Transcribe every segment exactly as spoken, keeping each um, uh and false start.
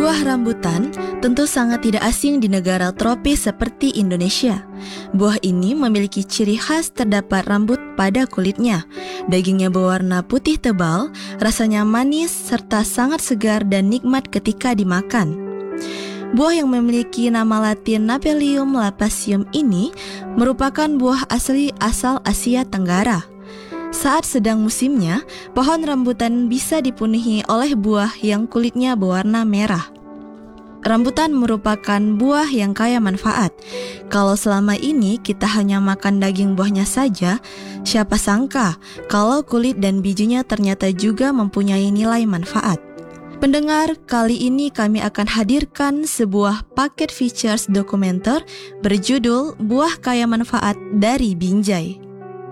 Buah rambutan tentu sangat tidak asing di negara tropis seperti Indonesia. Buah ini memiliki ciri khas terdapat rambut pada kulitnya. Dagingnya berwarna putih tebal, rasanya manis serta sangat segar dan nikmat ketika dimakan. Buah yang memiliki nama latin Napelium lappaceum ini merupakan buah asli asal Asia Tenggara. Saat sedang musimnya, pohon rambutan bisa dipenuhi oleh buah yang kulitnya berwarna merah. Rambutan merupakan buah yang kaya manfaat. Kalau selama ini kita hanya makan daging buahnya saja, siapa sangka kalau kulit dan bijinya ternyata juga mempunyai nilai manfaat. Pendengar, kali ini kami akan hadirkan sebuah paket features dokumenter berjudul Buah Kaya Manfaat dari Binjai.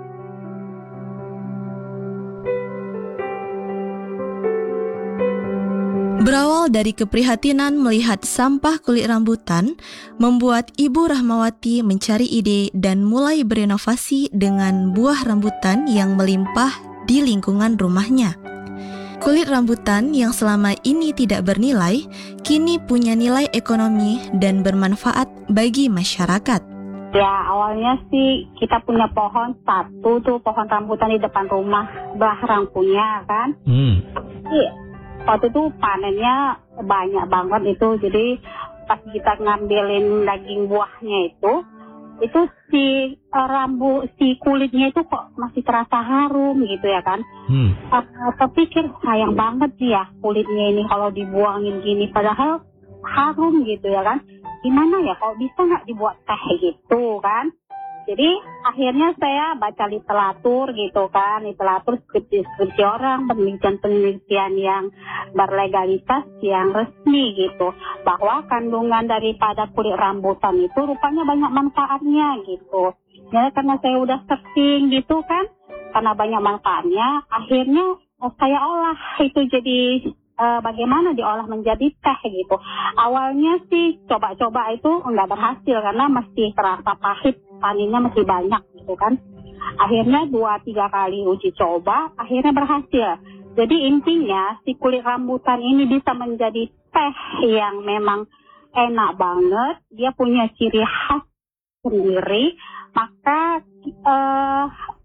Berawal dari keprihatinan melihat sampah kulit rambutan, membuat Ibu Rahmawati mencari ide dan mulai berinovasi dengan buah rambutan yang melimpah di lingkungan rumahnya. Kulit rambutan yang selama ini tidak bernilai, kini punya nilai ekonomi dan bermanfaat bagi masyarakat. Ya, awalnya sih kita punya pohon satu tuh, pohon rambutan di depan rumah, Bahrang punya kan. Hmm. Iya. Waktu itu panennya banyak banget itu, jadi pas kita ngambilin daging buahnya itu, itu si uh, rambu, si kulitnya itu kok masih terasa harum gitu ya kan. Hmm. Uh, terpikir sayang banget sih ya kulitnya ini kalau dibuangin gini, padahal harum gitu ya kan. Gimana ya, kok bisa nggak dibuat teh gitu kan. Jadi akhirnya saya baca literatur gitu kan, literatur skripsi-skripsi orang, penelitian-penelitian yang berlegalitas, yang resmi gitu. Bahwa kandungan daripada kulit rambutan itu rupanya banyak manfaatnya gitu. Ya karena saya udah searching gitu kan, karena banyak manfaatnya, akhirnya saya olah itu jadi uh, bagaimana diolah menjadi teh gitu. Awalnya sih coba-coba itu nggak berhasil karena masih terasa pahit. Paninnya masih banyak gitu kan. Akhirnya dua tiga kali uji coba, akhirnya berhasil. Jadi intinya si kulit rambutan ini bisa menjadi teh yang memang enak banget. Dia punya ciri khas sendiri. Maka uh,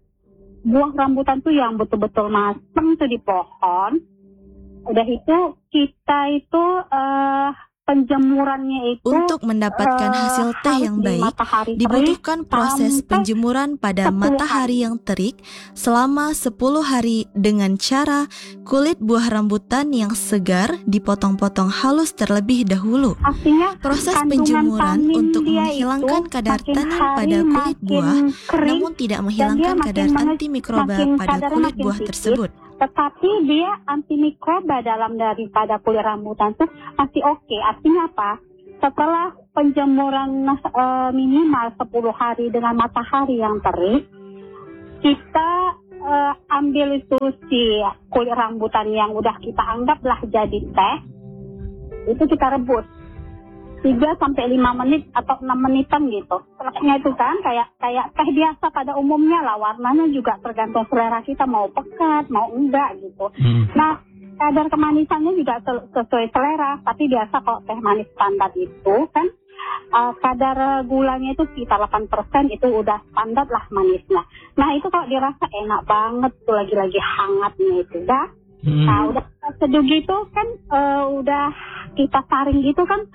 buah rambutan tuh yang betul-betul matang tuh di pohon. Udah itu kita itu uh, penjemurannya itu untuk mendapatkan hasil teh yang baik dibutuhkan proses penjemuran pada matahari yang terik selama sepuluh hari dengan cara kulit buah rambutan yang segar dipotong-potong halus terlebih dahulu. Proses penjemuran untuk menghilangkan kadar tanin pada kulit buah namun tidak menghilangkan kadar antimikroba pada kulit buah tersebut. Tetapi dia antimikroba dalam daripada kulit rambutan itu masih oke. Okay. Artinya apa? Setelah penjemuran e, minimal sepuluh hari dengan matahari yang terik, kita e, ambil itu si kulit rambutan yang udah kita anggaplah jadi teh, itu kita rebus tiga sampai lima menit atau enam menitan gitu. Selesainya itu kan kayak kayak teh biasa pada umumnya lah, warnanya juga tergantung selera kita mau pekat, mau enggak gitu. Hmm. Nah, kadar kemanisannya juga sesuai selera, tapi biasa kalau teh manis standar itu kan uh, kadar gulanya itu sekitar delapan persen itu udah standar lah manisnya. Nah, itu kalau dirasa enak banget tuh lagi-lagi hangatnya itu dah. Hmm. Nah, udah seduh gitu kan uh, udah kita saring gitu kan.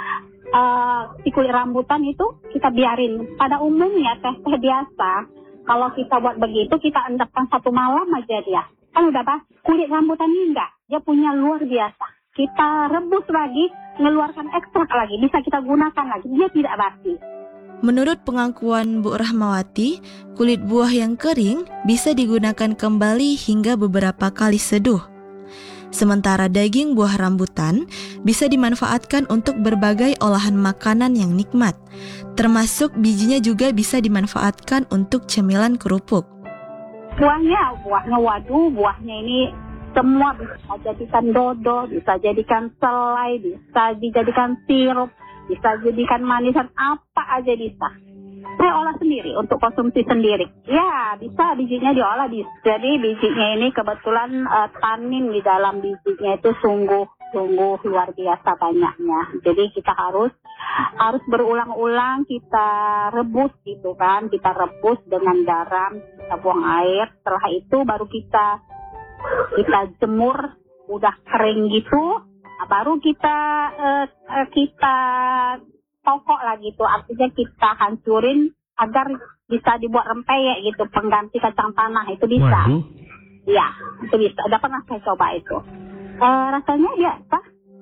Uh, si kulit rambutan itu kita biarin. Pada umumnya teh-teh biasa kalau kita buat begitu kita endapkan satu malam aja dia kan udah pas. Kulit rambutan ini enggak, dia punya luar biasa. Kita rebus lagi, mengeluarkan ekstrak lagi, bisa kita gunakan lagi, dia tidak basi. Menurut pengakuan Bu Rahmawati, kulit buah yang kering bisa digunakan kembali hingga beberapa kali seduh. Sementara daging buah rambutan bisa dimanfaatkan untuk berbagai olahan makanan yang nikmat, termasuk bijinya juga bisa dimanfaatkan untuk cemilan kerupuk. Buahnya, buahnya waduh, buahnya ini semua bisa jadikan dodol, bisa jadikan selai, bisa dijadikan sirup, bisa jadikan manisan, apa aja bisa. Saya olah sendiri untuk konsumsi sendiri. Ya, bisa bijinya diolah. Jadi bijinya ini kebetulan uh, tanin di dalam bijinya itu sungguh sungguh luar biasa banyaknya. Jadi kita harus harus berulang-ulang kita rebus gitu kan, kita rebus dengan garam, kita buang air. Setelah itu baru kita kita jemur, udah kering gitu, baru kita uh, uh, kita tokok lah gitu. Artinya kita hancurin agar bisa dibuat rempeyek gitu, pengganti kacang tanah itu bisa. Iya, itu bisa. Udah pernah saya coba itu. Uh, rasanya biasa.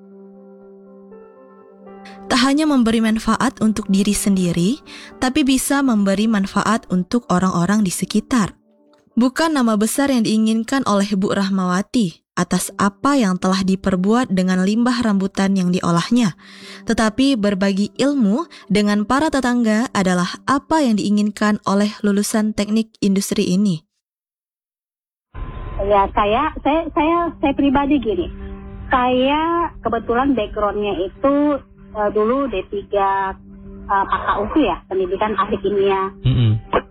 Tak hanya memberi manfaat untuk diri sendiri, tapi bisa memberi manfaat untuk orang-orang di sekitar. Bukan nama besar yang diinginkan oleh Bu Rahmawati atas apa yang telah diperbuat dengan limbah rambutan yang diolahnya, tetapi berbagi ilmu dengan para tetangga adalah apa yang diinginkan oleh lulusan teknik industri ini. Ya, saya saya saya saya pribadi gini. Saya kebetulan background-nya itu uh, dulu D tiga uh, P K U S U ya, pendidikan ahli kimia. Mm-hmm.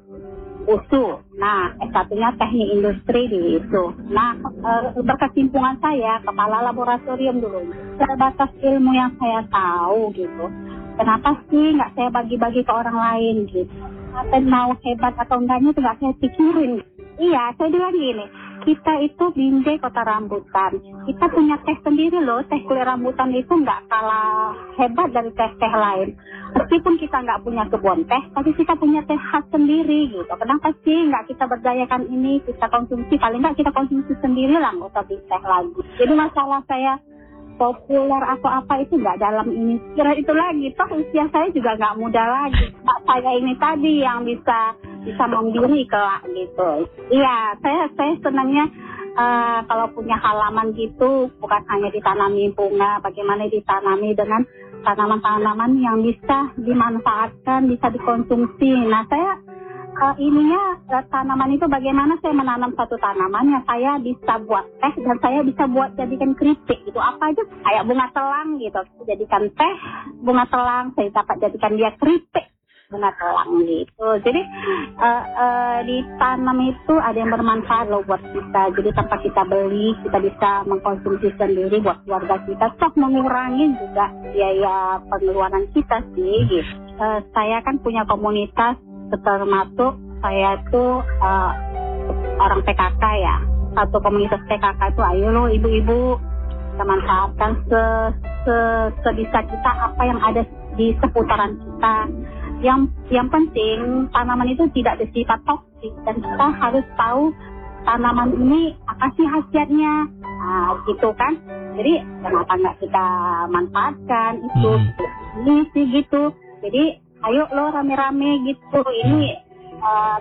U S U. Nah, S satu-nya teknik industri di itu. Nah, e, berkesimpungan saya kepala laboratorium dulu. Terbatas ilmu yang saya tahu gitu. Kenapa sih nggak saya bagi-bagi ke orang lain gitu? Apa mau hebat atau enggaknya itu nggak saya pikirin. Iya, saya bilang gini. Kita itu Binjai Kota Rambutan. Kita punya teh sendiri loh. Teh kulit rambutan itu nggak kalah hebat dari teh-teh lain. Meskipun kita nggak punya kebun teh, tapi kita punya teh khas sendiri gitu. Kenapa sih nggak kita berdayakan ini, kita konsumsi? Paling nggak kita konsumsi sendiri lah, nggak usah beli teh lagi. Jadi masalah saya populer atau apa itu nggak dalam ini. Kira itu lagi, toh usia saya juga nggak muda lagi. Pak saya ini tadi yang bisa bisa mandiri kelak gitu. Iya, saya saya senangnya uh, kalau punya halaman gitu, bukan hanya ditanami bunga, bagaimana ditanami dengan tanaman-tanaman yang bisa dimanfaatkan, bisa dikonsumsi. Nah, saya uh, ininya uh, tanaman itu bagaimana saya menanam satu tanaman yang saya bisa buat teh dan saya bisa buat jadikan keripik gitu. Apa aja kayak bunga telang gitu, jadikan teh bunga telang, saya dapat jadikan dia keripik bunga telang gitu. Jadi uh, uh, ditanam itu ada yang bermanfaat loh buat kita. Jadi tanpa kita beli, kita bisa mengkonsumsi sendiri buat keluarga kita. Sok mengurangi juga biaya pengeluaran kita sih gitu. Uh, saya kan punya komunitas, termasuk saya itu uh, orang P K K ya. Satu komunitas P K K itu ayo loh ibu-ibu kita manfaatkan se, se, sebisa kita apa yang ada di seputaran kita. Yang yang penting tanaman itu tidak bersifat toksik dan kita harus tahu tanaman ini apa sih khasiatnya, nah, gitu kan. Jadi kenapa nggak kita manfaatkan itu, hmm. ini sih gitu. Jadi ayo lo rame-rame gitu ini. Uh,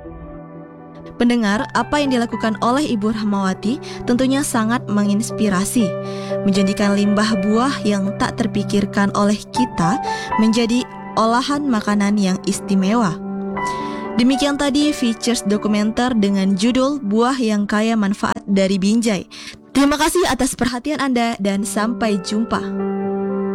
Pendengar, apa yang dilakukan oleh Ibu Rahmawati tentunya sangat menginspirasi, menjadikan limbah buah yang tak terpikirkan oleh kita menjadi olahan makanan yang istimewa. Demikian tadi features dokumenter dengan judul Buah yang Kaya Manfaat dari Binjai. Terima kasih atas perhatian Anda dan sampai jumpa.